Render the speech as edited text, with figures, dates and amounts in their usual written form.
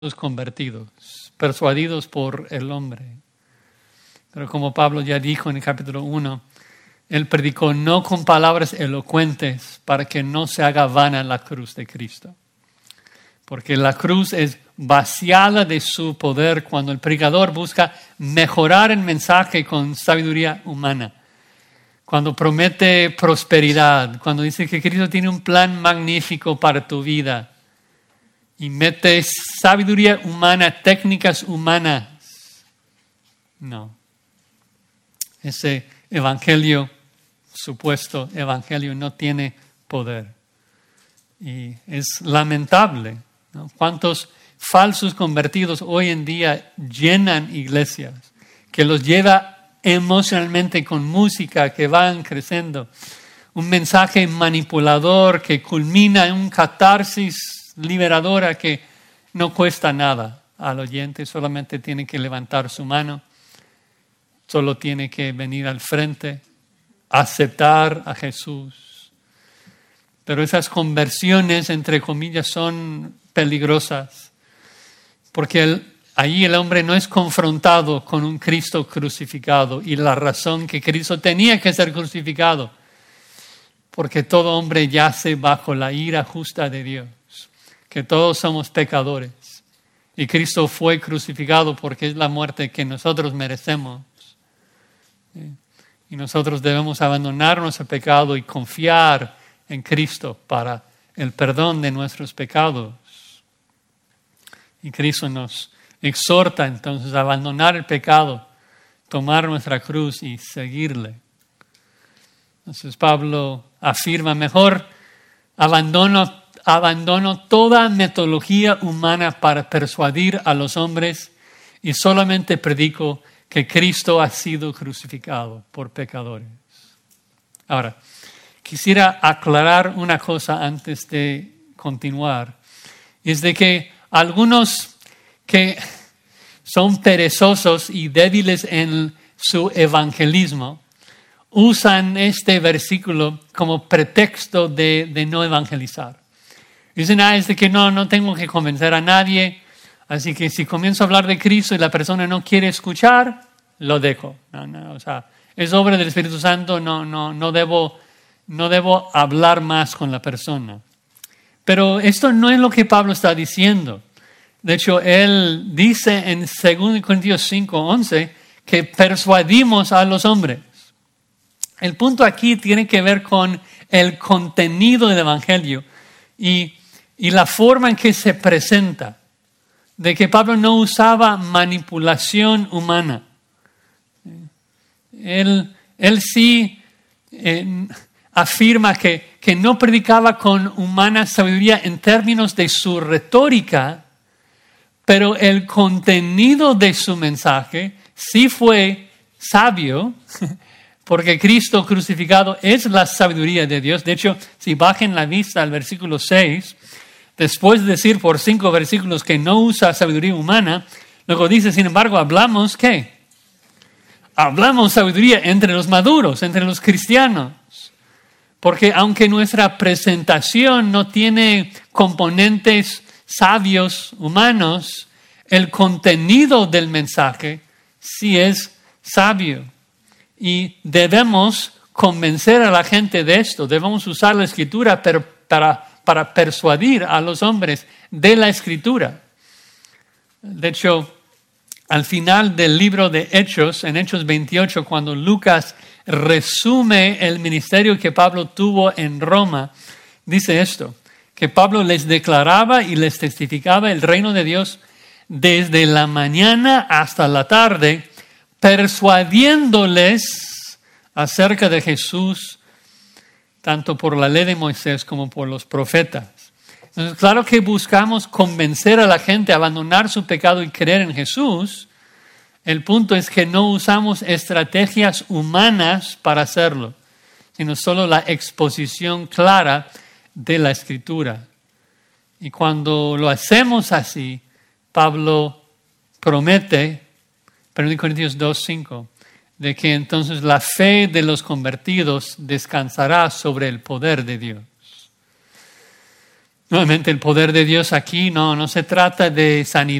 convertidos, persuadidos por el hombre. Pero como Pablo ya dijo en el capítulo 1, él predicó no con palabras elocuentes para que no se haga vana la cruz de Cristo. Porque la cruz es vaciada de su poder cuando el predicador busca mejorar el mensaje con sabiduría humana. Cuando promete prosperidad, cuando dice que Cristo tiene un plan magnífico para tu vida y mete sabiduría humana, técnicas humanas. No. Ese evangelio, supuesto evangelio, no tiene poder. Y es lamentable, ¿no? Cuántos falsos convertidos hoy en día llenan iglesias, que los lleva emocionalmente con música que van creciendo. Un mensaje manipulador que culmina en un catarsis liberadora que no cuesta nada al oyente, solamente tiene que levantar su mano, solo tiene que venir al frente, aceptar a Jesús. Pero esas conversiones, entre comillas, son peligrosas, porque allí el hombre no es confrontado con un Cristo crucificado y la razón que Cristo tenía que ser crucificado, porque todo hombre yace bajo la ira justa de Dios, que todos somos pecadores y Cristo fue crucificado porque es la muerte que nosotros merecemos. Y nosotros debemos abandonar nuestro pecado y confiar en Cristo para el perdón de nuestros pecados. Y Cristo nos exhorta entonces a abandonar el pecado, tomar nuestra cruz y seguirle. Entonces Pablo afirma, mejor abandono toda metodología humana para persuadir a los hombres y solamente predico que Cristo ha sido crucificado por pecadores. Ahora, quisiera aclarar una cosa antes de continuar. Es de que algunos que son perezosos y débiles en su evangelismo usan este versículo como pretexto de no evangelizar. Dicen, es de que no tengo que convencer a nadie, así que si comienzo a hablar de Cristo y la persona no quiere escuchar, lo dejo. O sea, es obra del Espíritu Santo, no debo hablar más con la persona. Pero esto no es lo que Pablo está diciendo. De hecho, él dice en 2 Corintios 5:11 que persuadimos a los hombres. El punto aquí tiene que ver con el contenido del evangelio y la forma en que se presenta. De que Pablo no usaba manipulación humana. Él sí afirma que no predicaba con humana sabiduría en términos de su retórica, pero el contenido de su mensaje sí fue sabio, porque Cristo crucificado es la sabiduría de Dios. De hecho, si bajen la vista al versículo 6, después de decir por 5 versículos que no usa sabiduría humana, luego dice, sin embargo, hablamos, ¿qué? Hablamos sabiduría entre los maduros, entre los cristianos. Porque aunque nuestra presentación no tiene componentes sabios humanos, el contenido del mensaje sí es sabio. Y debemos convencer a la gente de esto. Debemos usar la Escritura para persuadir a los hombres de la Escritura. De hecho, al final del libro de Hechos, en Hechos 28, cuando Lucas resume el ministerio que Pablo tuvo en Roma, dice esto, que Pablo les declaraba y les testificaba el reino de Dios desde la mañana hasta la tarde, persuadiéndoles acerca de Jesús, tanto por la ley de Moisés como por los profetas. Entonces, claro que buscamos convencer a la gente a abandonar su pecado y creer en Jesús. El punto es que no usamos estrategias humanas para hacerlo, sino solo la exposición clara de la Escritura. Y cuando lo hacemos así, Pablo promete, 1 Corintios 2:5, de que entonces la fe de los convertidos descansará sobre el poder de Dios. Nuevamente, el poder de Dios aquí no se trata de sanidad.